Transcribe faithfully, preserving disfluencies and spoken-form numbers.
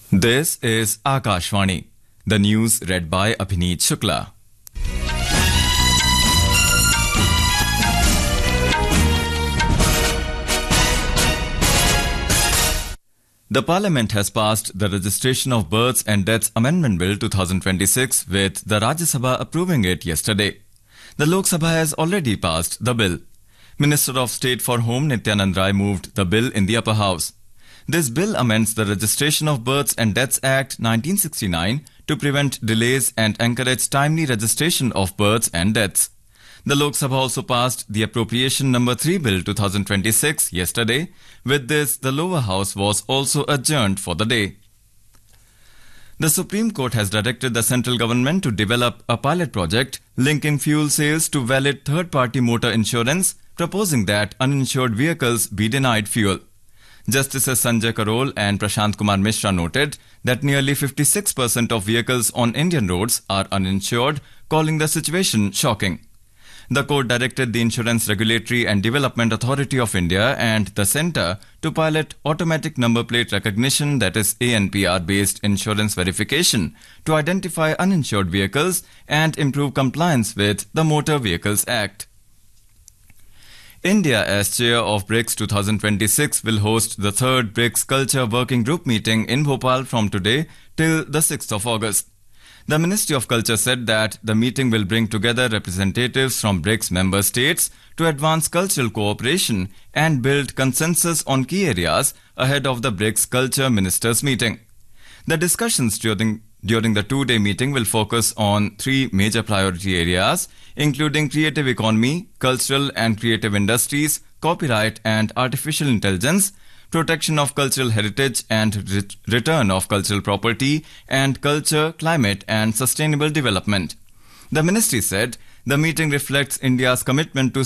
This is Akashvani. The news read by Abhineet Shukla. The Parliament has passed the Registration of Births and Deaths Amendment Bill twenty twenty-six, with the Rajya Sabha approving it yesterday. The Lok Sabha has already passed the bill. Minister of State for Home Nityanand Rai moved the bill in the upper house. This bill amends the Registration of Births and Deaths Act nineteen sixty-nine to prevent delays and encourage timely registration of births and deaths. The Lok Sabha also passed the Appropriation Number three Bill twenty twenty-six yesterday. With this, the lower house was also adjourned for the day. The Supreme Court has directed the central government to develop a pilot project linking fuel sales to valid third-party motor insurance, proposing that uninsured vehicles be denied fuel. Justices Sanjay Karol and Prashant Kumar Mishra noted that nearly fifty-six percent of vehicles on Indian roads are uninsured, calling the situation shocking. The court directed the Insurance Regulatory and Development Authority of India and the Centre to pilot automatic number plate recognition, that is A N P R-based insurance verification, to identify uninsured vehicles and improve compliance with the Motor Vehicles Act. India, as chair of BRICS twenty twenty-six, will host the third BRICS Culture Working Group meeting in Bhopal from today till the sixth of August. The Ministry of Culture said that the meeting will bring together representatives from BRICS member states to advance cultural cooperation and build consensus on key areas ahead of the BRICS Culture Ministers meeting. The discussions during, during the two-day meeting will focus on three major priority areas, including creative economy, cultural and creative industries, copyright and artificial intelligence, protection of cultural heritage and ret- return of cultural property, and culture, climate and sustainable development. The ministry said the meeting reflects India's commitment to